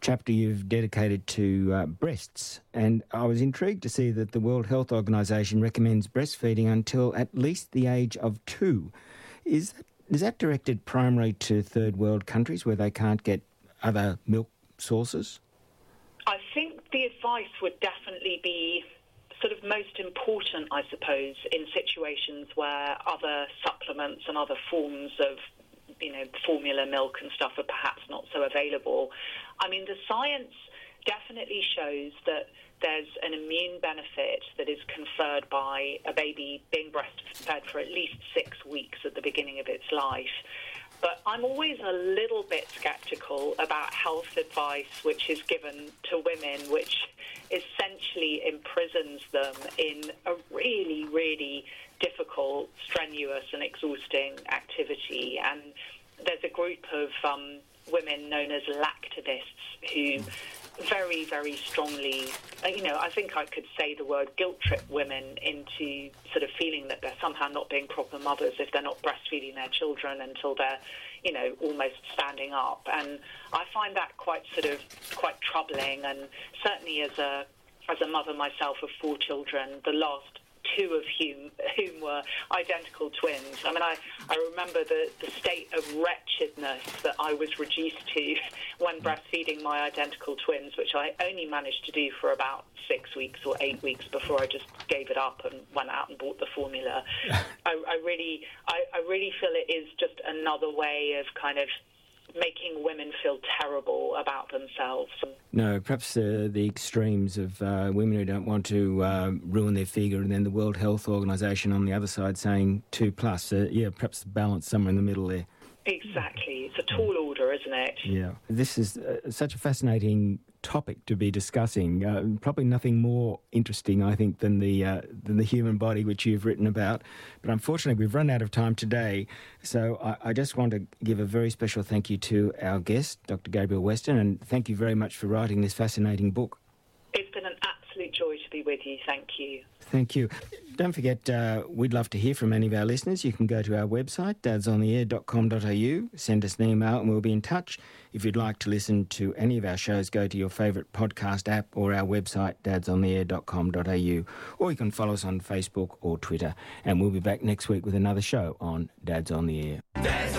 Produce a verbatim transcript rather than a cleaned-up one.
chapter you've dedicated to uh, breasts, and I was intrigued to see that the World Health Organization recommends breastfeeding until at least the age of two. Is that, is that directed primarily to third world countries where they can't get other milk sources? I think the advice would definitely be sort of most important, I suppose, in situations where other supplements and other forms of, you know, formula milk and stuff are perhaps not so available. I mean, the science definitely shows that there's an immune benefit that is conferred by a baby being breastfed for at least six weeks at the beginning of its life. But I'm always a little bit sceptical about health advice which is given to women, which essentially imprisons them in a really, really difficult, strenuous and exhausting activity. And there's a group of um, women known as lactivists who very, very strongly, you know, I think I could say the word guilt trip women into sort of feeling that they're somehow not being proper mothers if they're not breastfeeding their children until they're, you know, almost standing up. And I find that quite sort of quite troubling. And certainly as a as a mother myself of four children, the last two of whom, whom were identical twins. I mean, I, I remember the, the state of wretchedness that I was reduced to when breastfeeding my identical twins, which I only managed to do for about six weeks or eight weeks before I just gave it up and went out and bought the formula. I, I really, I, I really feel it is just another way of kind of making women feel terrible about themselves. No, perhaps uh, the extremes of uh, women who don't want to uh, ruin their figure, and then the World Health Organization on the other side saying two plus. Uh, yeah, perhaps the balance somewhere in the middle there. Exactly. It's a tall order, isn't it? Yeah. This is uh, such a fascinating topic to be discussing. Uh, probably nothing more interesting, I think, than the uh, than the human body, which you've written about. But unfortunately, we've run out of time today. So I, I just want to give a very special thank you to our guest, Doctor Gabrielle Weston, and thank you very much for writing this fascinating book. It's been an absolute joy to be with you. Thank you. Thank you. Don't forget, uh, we'd love to hear from any of our listeners. You can go to our website, dads on the air dot com dot a u, send us an email and we'll be in touch. If you'd like to listen to any of our shows, go to your favourite podcast app or our website, dads on the air dot com dot a u, or you can follow us on Facebook or Twitter. And we'll be back next week with another show on Dads on the Air.